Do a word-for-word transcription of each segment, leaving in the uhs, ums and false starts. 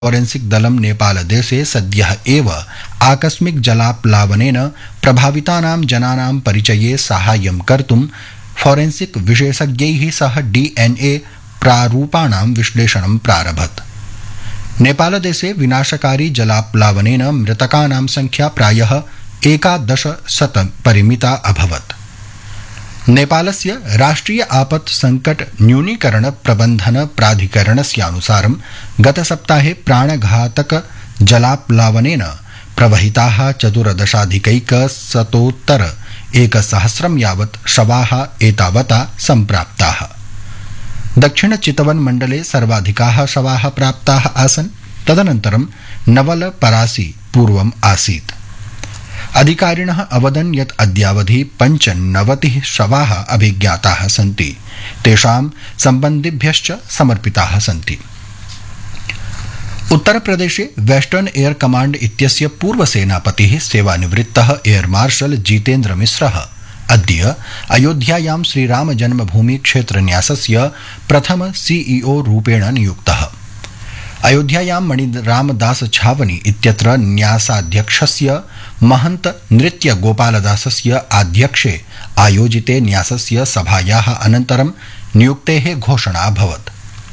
Forensic दलं नेपालदेशे सद्यः एव आकस्मिक जलाप्लावनेन प्रभावितानां जनानां परिचये साहाय्यं कर्तुं फोरेंसिक विशेषज्ञैः सह डीएनए प्रारूपाणां विश्लेषणं प्रारभत। नेपालदेशे विनाशकारी जलाप्लावनेन मृतकानां संख्या प्रायः एकादशशत परिमिता अभवत्। नेपालस्य राष्ट्रिय आपत् संकट न्यूनीकरण प्रबंधन प्राधिकरणस्यानुसारं गतसप्ताहे प्राणघातक जलाप्लावनेन प्रवहिताः चतुर्दशाधिकैकशतोत्तर एकसहस्रं यावत् शवाः एतावता सम्प्राप्ताः। दक्षिण चितवन मण्डले सर्वाधिकाः शवाः प्राप्ताः आसन्, तदनन्तरं नवलपरासी पूर्वम् आसीत्। अधिकारिणः अवदन् यत् अद्यावधि पञ्चनवतिः शवाः अभिज्ञाताः सन्ति, तेषां सम्बन्धिभ्यश्च समर्पिताः सन्ति। उत्तरप्रदेशे वेस्टर्न एयर कमाण्ड इत्यस्य पूर्वसेनापतिः सेवानिवृत्तः एयर मार्शल जितेन्द्र मिश्रः अद्य अयोध्यायां श्रीराम जन्मभूमि क्षेत्रन्यासस्य प्रथम सीईओ रूपेण नियुक्तः। अयोध्यायां मणिरामदास छावनी इत्यत्र न्यासाध्यक्षस्य महन्त नृत्य गोपालदासस्य आध्यक्षे आयोजिते न्यासस्य सभायाः अनन्तरं नियुक्तेः घोषणा अभवत्।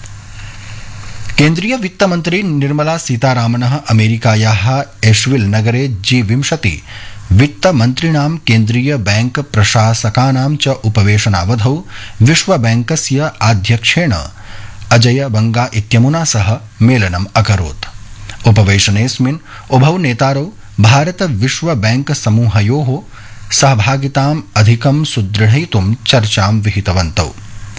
केन्द्रीय वित्तमन्त्री निर्मला सीतारामनः अमेरिकायाः एश्विल नगरे जी विंशति वित्तमन्त्रिणां केन्द्रीय बैंक प्रशासकानां च उपवेशनावधौ विश्वबैंकस्य अध्यक्षेण अजय बंगा इत्यमुना सह मेलनम् अकरोत्। उपवेशनेऽस्मिन् उभौ नेतारौ भारत विश्व बैंक समूहयोः सहभागिताम् अधिकं सुदृढयितुं चर्चां विहितवन्तौ।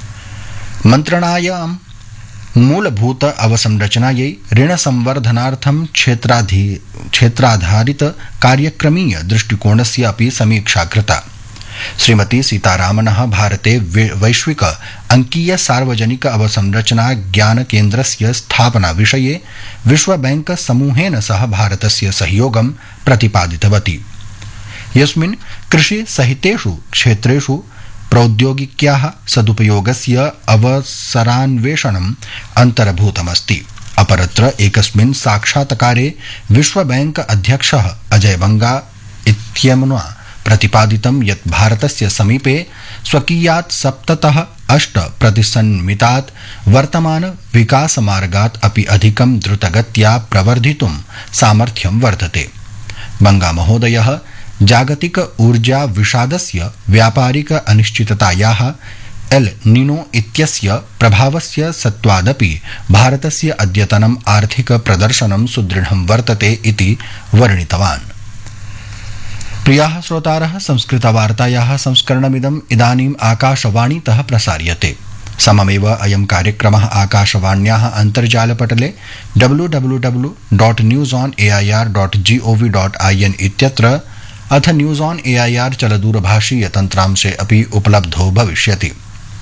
मन्त्रणायां मूलभूत अवसंरचनायै ऋण संवर्धनार्थं क्षेत्राधारित कार्यक्रमीय दृष्टिकोणस्य अपि समीक्षा कृता। श्रीमती सीतारामनः भारते वैश्विक अंकीय सार्वजनिक अवसंरचना ज्ञान केन्द्रस्य स्थापना विषये विश्व बैंक समूहेन सह भारतस्य सहयोगं प्रतिपादितवती, यस्मिन् कृषि सहितेषु क्षेत्रेषु प्रौद्योगिक्याः सदुपयोगस्य अवसरान्वेषणम् अन्तर्भूतमस्ति। अपरत्र एकस्मिन् साक्षात्कारे विश्व बैंक अध्यक्षः अजय बंगा इत्यमुना प्रतिपादितं यत् भारतस्य समीपे स्वकीयात् सप्ततः अष्ट प्रतिशन्मितात् वर्तमान विकासमार्गात् अपि अधिकं द्रुतगत्या प्रवर्धितुं सामर्थ्यं वर्धते। बंगा महोदयः जागतिक ऊर्जा विषादस्य व्यापारिक अनिश्चिततायाः एल निनो इत्यस्य प्रभावस्य सत्त्वादपि भारतस्य अद्यतनम् आर्थिक प्रदर्शनं सुदृढं वर्तते इति वर्णितवान्। प्रियाः श्रोतारः, संस्कृतवार्तायाः संस्करणमिदम् इदानीम् आकाशवाणीतः प्रसार्यते। सममेव अयं कार्यक्रमः आकाशवाण्याः अन्तर्जालपटले W W W dot news on A I R dot G O V dot I N इत्यत्र अथ news on A I R चलदूरभाषीय तन्त्रांशे अपि उपलब्धो भविष्यति।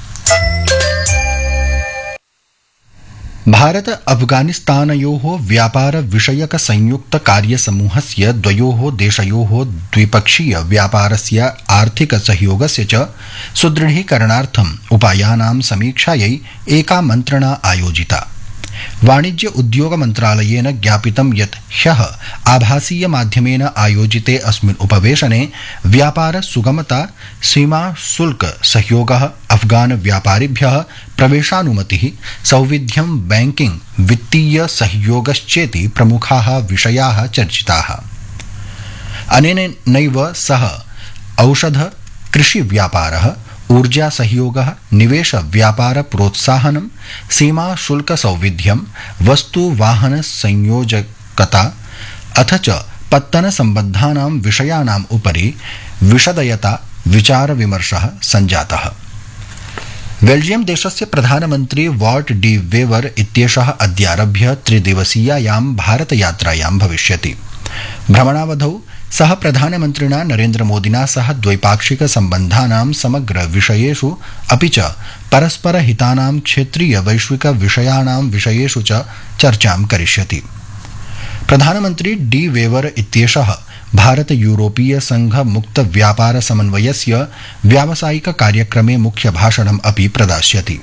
भारत अफगानिस्तानयोः व्यापार विषयक संयुक्त कार्यसमूहस्य द्वयोः देशयोः द्विपक्षीय व्यापारस्य आर्थिक सहयोगस्य च सुदृढीकरणार्थम् उपायानां समीक्षायै एका मन्त्रणा आयोजिता। वाणिज्य उद्योग मन्त्रालयेन ज्ञापितं यत् ह्यः आभासीय माध्यमेन आयोजिते अस्मिन् उपवेशने व्यापार सुगमता, सीमा शुल्क सहयोगः, अफगान व्यापारिभ्यः प्रवेशानुमतिः, सौविध्यं, बैंकिंग, वित्तीय सहयोगश्चेति प्रमुखाः विषयाः चर्चिताः। अनेन नैव सह औषध, कृषि व्यापारः, ऊर्जा सहयोगः, निवेश व्यापार प्रोत्साहनं, सीमा शुल्क सौविध्यं, वस्तु वाहन संयोजकता अथ च पत्तन संबद्धानां विषयाणाम् उपरि विशदयता विचार विमर्शः सञ्जातः। बेल्जियम देशस्य प्रधानमन्त्री वॉट डी वेवर इत्येषः अद्यारभ्य त्रिदिवसीयायां भारतयात्रायां भविष्यति। भ्रमणावधौ सह प्रधानमन्त्रिणा नरेन्द्रमोदिना सह द्वैपाक्षिक सम्बन्धानां समग्र विषयेषु अपि च परस्पर हितानां क्षेत्रीय वैश्विक विषयाणां विषयेषु च चर्चां करिष्यति। प्रधानमन्त्री डी वेवर इत्येषः भारत यूरोपीय संघ मुक्त व्यापार समन्वयस्य व्यावसायिक कार्यक्रमे मुख्य भाषणम् अपि प्रदास्यति।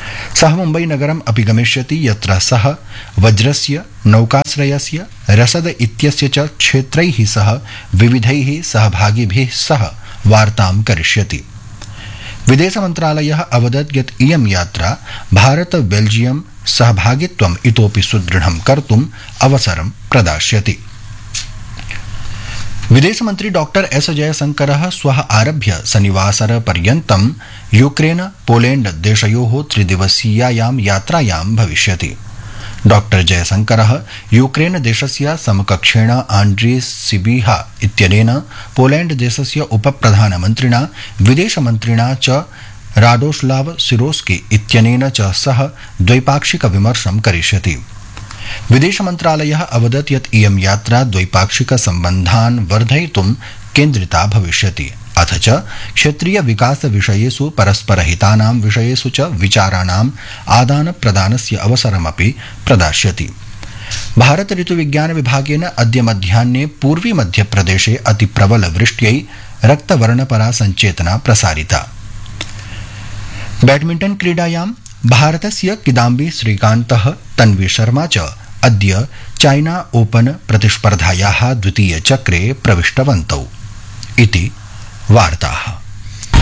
सः मुम्बईनगरम् अपि गमिष्यति, यत्र सः वज्रस्य, नौकाश्रयस्य, रसद इत्यस्य च क्षेत्रैः सह विविधैः सहभागिभिः सह वार्तां करिष्यति। विदेशमन्त्रालयः अवदत् यत् इयं यात्रा भारत बेल्जियम सहभागित्वम् इतोपि सुदृढं कर्तुम् अवसरं प्रदास्यति। विदेशमन्त्री डॉक्टर एस जयशंकरः श्वः आरभ्य शनिवासर पर्यन्तं यूक्रेन पोलैंड देशयोः त्रिदिवसीयायां यात्रायां भविष्यति। डॉक्टर जयशंकरः यूक्रेन देशस्य समकक्षेण आण्ड्री सिबिहा इत्यनेन, पोलैंड देशस्य उपप्रधानमन्त्रिणा, विदेशमन्त्रिणा च राडोस्लाव सिरोस्की इत्यनेन च सह द्वैपाक्षिक विमर्शं करिष्यति। विदेशमन्त्रालयः अवदत् यत् इयं यात्रा द्वैपाक्षिक सम्बन्धान् वर्धयितुं केन्द्रिता भविष्यति, अथ च क्षेत्रीय विकास विषयेषु परस्परहितानां विषयेषु च विचाराणाम् आदान प्रदानस्य अवसरमपि प्रदास्यति। भारत ऋतुविज्ञान विभागेन अद्य मध्याह्ने पूर्वी मध्यप्रदेशे अतिप्रबल वृष्ट्यै रक्तवर्णपरा संचेतना प्रसारिता। बैडमिण्टन क्रीडायां भारतस्य किदाम्बी श्रीकान्तः, तन्वी शर्मा च अद्य चाइना ओपन प्रतिस्पर्धायाः द्वितीयचक्रे प्रविष्टवन्तौ इति वार्ताः।